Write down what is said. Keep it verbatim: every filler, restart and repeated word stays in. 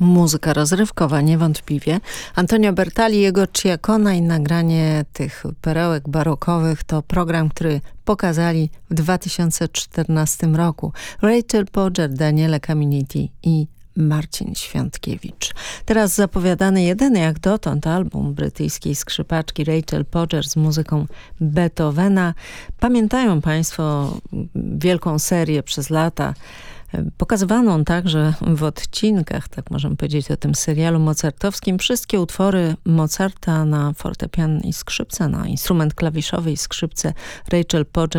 Muzyka rozrywkowa, niewątpliwie. Antonio Bertali, jego Ciacona i nagranie tych perełek barokowych to program, który pokazali w dwa tysiące czternastym roku Rachel Podger, Daniele Caminiti i Marcin Świątkiewicz. Teraz zapowiadany jedyny jak dotąd album brytyjskiej skrzypaczki Rachel Podger z muzyką Beethovena. Pamiętają Państwo wielką serię przez lata, pokazywaną także w odcinkach, tak możemy powiedzieć o tym serialu mozartowskim, wszystkie utwory Mozarta na fortepian i skrzypce, na instrument klawiszowy i skrzypce Rachel Podger